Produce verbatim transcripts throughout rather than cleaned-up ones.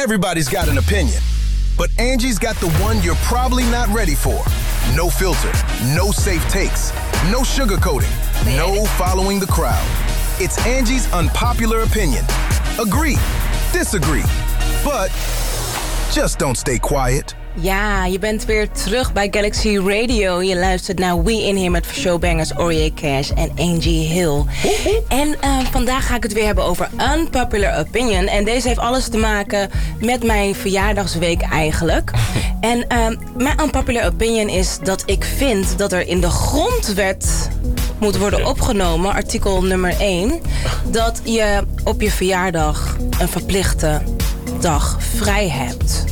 Everybody's got an opinion, but Angie's got the one you're probably not ready for. No filter, no safe takes, no sugarcoating, no following the crowd. It's Angie's unpopular opinion. Agree, disagree, but just don't stay quiet. Ja, je bent weer terug bij Galaxy Radio. Je luistert naar We In Here met showbangers Orie Cash en Angie Hill. En uh, vandaag ga ik het weer hebben over Unpopular Opinion. En deze heeft alles te maken met mijn verjaardagsweek eigenlijk. En uh, mijn Unpopular Opinion is dat ik vind dat er in de grondwet moet worden opgenomen, artikel nummer één... dat je op je verjaardag een verplichte dag vrij hebt.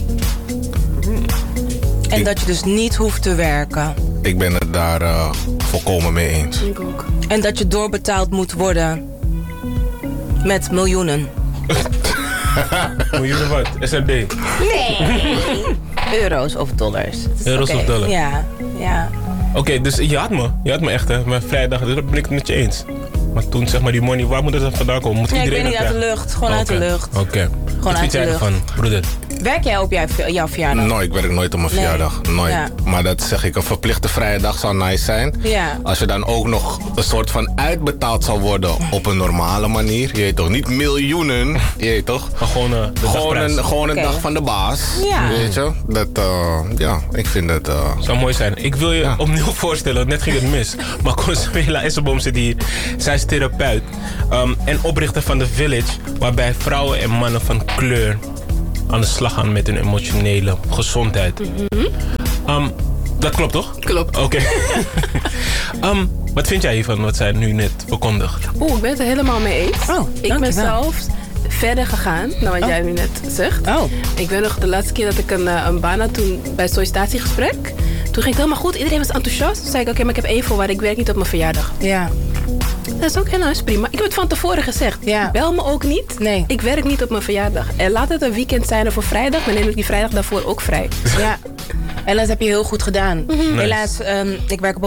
En ik, dat je dus niet hoeft te werken. Ik ben het daar uh, volkomen mee eens. Ik ook. En dat je doorbetaald moet worden met miljoenen. Miljoenen wat? S R D? Nee. Euro's of dollars. Euro's okay. of dollars? Ja, ja. Oké, okay, dus je had me. Je had me echt, hè. Mijn vrijdag, daar ben ik het met je eens. Maar toen, zeg maar, die money, waar moet het dan vandaan komen? Moet ja, iedereen ik weet niet, uit de lucht. Gewoon okay. uit de lucht. Oké. Okay. Gewoon uit de lucht. Van, broeder? Werk jij op jouw, jouw verjaardag? Nou, ik werk nooit op mijn nee. verjaardag. Nooit. Ja. Maar dat zeg ik, een verplichte vrije dag zou nice zijn. Ja. Als je dan ook nog een soort van uitbetaald zou worden op een normale manier. Je weet toch, niet miljoenen. Je weet toch? Maar gewoon, uh, de gewoon een, gewoon een okay. dag van de baas. Ja. Weet je? Dat, uh, ja, ik vind het... Uh... zou mooi zijn. Ik wil je ja. opnieuw voorstellen, net ging het mis. Maar Consuela Esselboom zit hier. Zij is therapeut. Um, en oprichter van The Village. Waarbij vrouwen en mannen van kleur aan de slag gaan met hun emotionele gezondheid. Mm-hmm. Um, dat klopt toch? Klopt. Oké. Okay. um, wat vind jij hiervan, wat zij nu net verkondigt? Oeh, ik ben het er helemaal mee eens. Oh, ik ben zelf verder gegaan dan wat oh. jij nu net zegt. Oh. Ik weet nog de laatste keer dat ik een, een baan had toen bij het sollicitatiegesprek. Toen ging het helemaal goed. Iedereen was enthousiast. Toen zei ik, oké, okay, maar ik heb één voorwaarde. Ik werk niet op mijn verjaardag. Ja. Dat is ook heel nice, prima. Ik heb het van tevoren gezegd. Ja. Bel me ook niet. Nee. Ik werk niet op mijn verjaardag. En laat het een weekend zijn of voor vrijdag. Dan neem ik die vrijdag daarvoor ook vrij. Ja. En dat heb je heel goed gedaan. Mm-hmm. Helaas, um, ik werk op